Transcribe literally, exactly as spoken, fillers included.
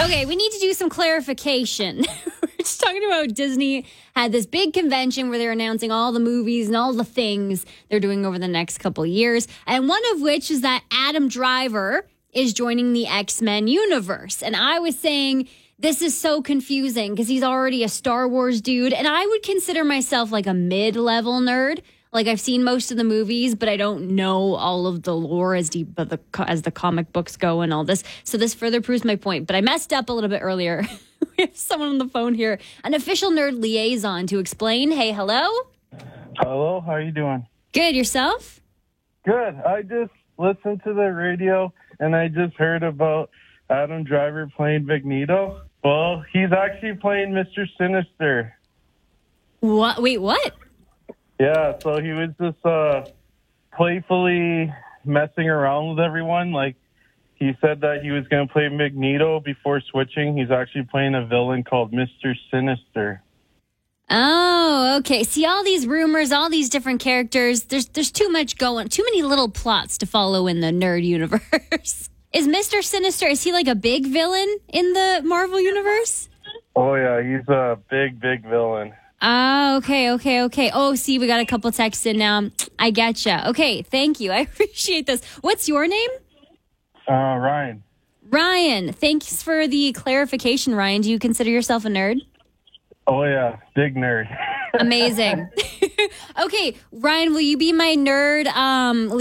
Okay, we need to do some clarification. We're just talking about Disney had this big convention where they're announcing all the movies and all the things they're doing over the next couple of years. And one of which is that Adam Driver is joining the X-Men universe. And I was saying this is so confusing because he's already a Star Wars dude. And I would consider myself like a mid-level nerd. Like, I've seen most of the movies, but I don't know all of the lore as deep as the, as the comic books go and all this. So this further proves my point. But I messed up a little bit earlier. We have someone on the phone here, an official nerd liaison to explain. Hey, hello? Hello, how are you doing? Good, yourself? Good. I just listened to the radio, and I just heard about Adam Driver playing Magneto. Well, he's actually playing Mister Sinister. What? Wait, what? Yeah, so he was just uh, playfully messing around with everyone. Like, he said that he was going to play Magneto before switching. He's actually playing a villain called Mister Sinister. Oh, okay. See, all these rumors, all these different characters, there's there's too much going, too many little plots to follow in the nerd universe. Is Mister Sinister, is he like a big villain in the Marvel universe? Oh, yeah, he's a big, big villain. Ah, okay, okay, okay. Oh, see, we got a couple texts in now. I getcha. Okay, thank you. I appreciate this. What's your name? Uh, Ryan. Ryan. Thanks for the clarification, Ryan. Do you consider yourself a nerd? Oh, yeah, big nerd. Amazing. Okay, Ryan, will you be my nerd um